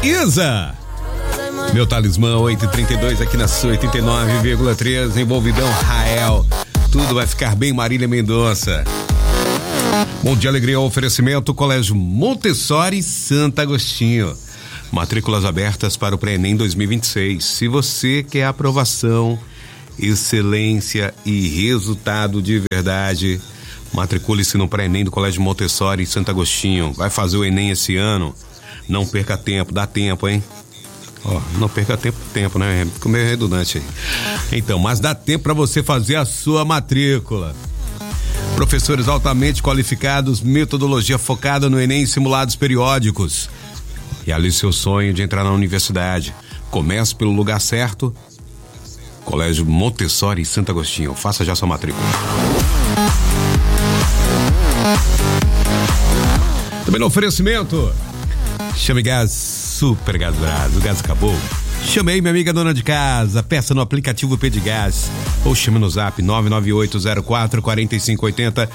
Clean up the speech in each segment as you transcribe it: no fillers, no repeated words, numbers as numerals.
Isa. Meu talismã 832 aqui na sua 89,3, envolvidão Rael. Tudo vai ficar bem, Marília Mendonça. Bom dia, alegria, oferecimento Colégio Montessori Santo Agostinho. Matrículas abertas para o Pré-ENEM 2026. Se você quer aprovação, excelência e resultado de verdade, matricule-se no Pré-ENEM do Colégio Montessori Santo Agostinho. Vai fazer o ENEM esse ano? Não perca tempo, dá tempo, hein? Não perca tempo, né? Ficou meio redundante aí. Então, mas dá tempo para você fazer a sua matrícula. Professores altamente qualificados, metodologia focada no ENEM e simulados periódicos. Realize seu sonho de entrar na universidade. Comece pelo lugar certo. Colégio Montessori Santo Agostinho. Faça já sua matrícula. Também no oferecimento, Chame Gás, Super Gás Brás. O gás acabou? Chame aí minha amiga dona de casa, peça no aplicativo Pedigás ou chame no zap 99804-4580,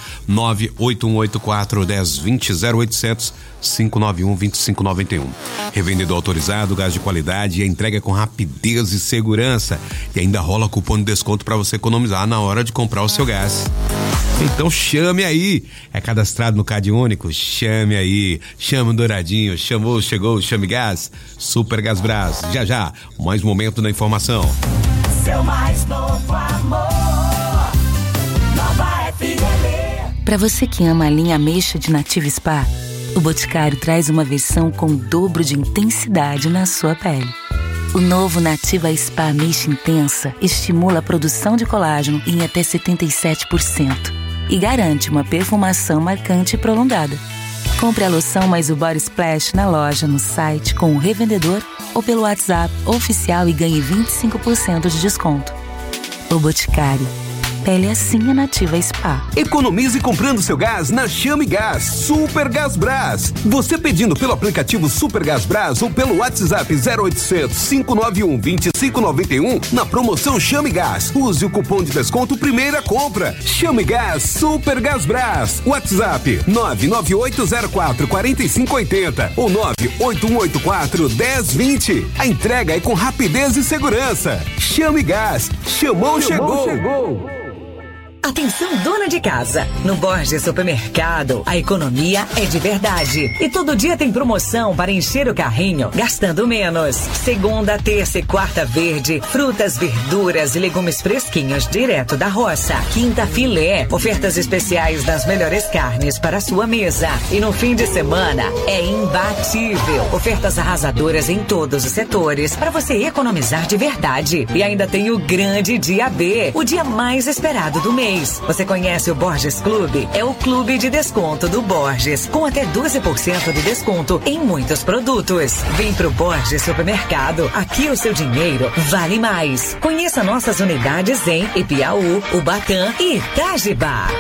98184-1020, 0800 591-2591. Revendedor autorizado, gás de qualidade e a entrega com rapidez e segurança. E ainda rola cupom de desconto para você economizar na hora de comprar o seu gás. Então chame aí, é cadastrado no Cade Único? Chame aí, chame o Douradinho, chamou, chegou, Chame Gás, Super Gás Brás. Já, mais momento da informação. Seu mais novo amor, Nova FM. Para você que ama a linha Ameixa de Nativa Spa, o Boticário traz uma versão com o dobro de intensidade na sua pele. O novo Nativa Spa Ameixa Intensa estimula a produção de colágeno em até 77%. E garante uma perfumação marcante e prolongada. Compre a loção mais o Body Splash na loja, no site, com o revendedor ou pelo WhatsApp oficial e ganhe 25% de desconto. O Boticário. Pele assim é Nativa Spa. Economize comprando seu gás na Chame Gás, Super Gás Brás. Você pedindo pelo aplicativo Super Gás Brás ou pelo WhatsApp 0800 591 2591 na promoção Chame Gás. Use o cupom de desconto primeira compra. Chame Gás, Super Gás Brás. WhatsApp 99804-4580 ou 98184-1020. A entrega é com rapidez e segurança. Chame Gás. Chamou, chegou. Atenção, dona de casa. No Borges Supermercado, a economia é de verdade. E todo dia tem promoção para encher o carrinho, gastando menos. Segunda, terça e quarta verde, frutas, verduras e legumes fresquinhos direto da roça. Quinta, filé, ofertas especiais das melhores carnes para a sua mesa. E no fim de semana, é imbatível. Ofertas arrasadoras em todos os setores para você economizar de verdade. E ainda tem o grande dia B, o dia mais esperado do mês. Você conhece o Borges Clube? É o clube de desconto do Borges, com até 12% de desconto em muitos produtos. Vem pro Borges Supermercado, aqui o seu dinheiro vale mais. Conheça nossas unidades em Ipiaú, Ubatã e Itajibá.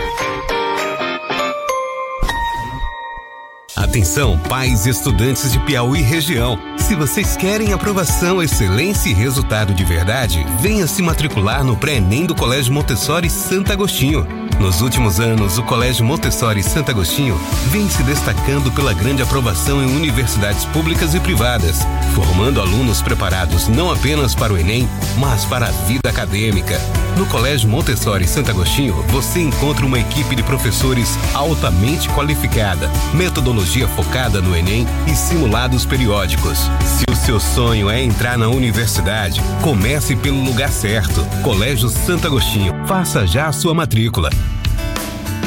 Atenção, pais e estudantes de Piauí e região. Se vocês querem aprovação, excelência e resultado de verdade, venha se matricular no Pré-ENEM do Colégio Montessori Santo Agostinho. Nos últimos anos, o Colégio Montessori Santo Agostinho vem se destacando pela grande aprovação em universidades públicas e privadas, formando alunos preparados não apenas para o ENEM, mas para a vida acadêmica. No Colégio Montessori Santo Agostinho, você encontra uma equipe de professores altamente qualificada, metodologia focada no ENEM e simulados periódicos. Se o seu sonho é entrar na universidade, comece pelo lugar certo. Colégio Santo Agostinho. Faça já a sua matrícula.